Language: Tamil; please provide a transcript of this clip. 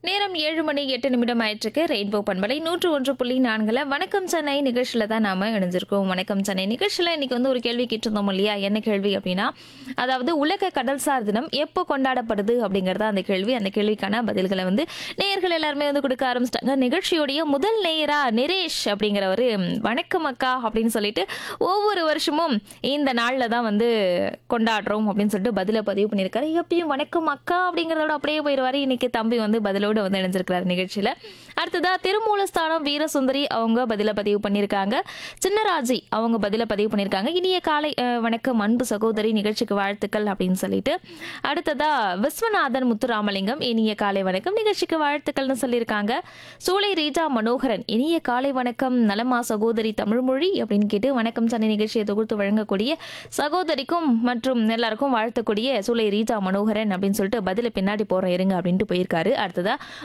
நேரம் 7 மணி 8 நிமிடம் ஆயிட்டிருக்கு. ரெயின்போ பண்பலை 101.4 வணக்கம் சென்னை நிகழ்ச்சியில தான் நாம இணைஞ்சிருக்கோம். வணக்கம் சென்னை நிகழ்ச்சியில இன்னைக்கு வந்து ஒரு கேள்வி கேட்டிருந்தோம் இல்லையா? என்ன கேள்வி அப்படின்னா, அதாவது உலக கடல்சார் தினம் எப்போ கொண்டாடப்படுது அப்படிங்கறத அந்த கேள்வி. அந்த கேள்விக்கான பதில்களை வந்து நேயர்கள் எல்லாருமே வந்து கொடுக்க ஆரம்பிச்சிட்டாங்க. நிகழ்ச்சியுடைய முதல் நேயரா நிரேஷ் அப்படிங்கிறவரு வணக்கம் அக்கா அப்படின்னு சொல்லிட்டு ஒவ்வொரு வருஷமும் இந்த நாள்ல தான் வந்து கொண்டாடுறோம் அப்படின்னு சொல்லிட்டு பதில பதிவு பண்ணியிருக்காரு. எப்பயும் வணக்கம் அக்கா அப்படிங்கறதோட அப்படியே போயிடுவாரு. இன்னைக்கு தம்பி வந்து பதிலோட வந்து இணைஞ்சிருக்கிறார் நிகழ்ச்சியில. அடுத்ததா திருமூலஸ்தானம் வீரசுந்தரி அவங்க பதில பதிவு பண்ணியிருக்காங்க. சின்னராஜி அவங்க பதில பதிவு பண்ணியிருக்காங்க. இனிய காலை வணக்கம் அன்பு சகோதரி, நிகழ்ச்சிக்கு வாழ்த்துக்கள் அப்படின்னு சொல்லிட்டு. அடுத்ததா விஸ்வநாதன் முத்துராமலிங்கம் இனிய காலை வணக்கம், நிகழ்ச்சிக்கு வாழ்த்துக்கள்னு சொல்லியிருக்காங்க. சூளை ரீஜா மனோகரன் இனிய காலை வணக்கம், நலமா சகோதரி தமிழ்மொழி அப்படின்னு கேட்டு வணக்கம் சென்னை நிகழ்ச்சியை தொகுத்து வழங்கக்கூடிய சகோதரிக்கும் மற்றும் எல்லாருக்கும் வாழ்த்தக்கூடிய சூளை ரீஜா மனோகரன் அப்படின்னு சொல்லிட்டு பதில பின்னாடி போறேன் இருங்க அப்படின்ட்டு போயிருக்காரு. அடுத்ததா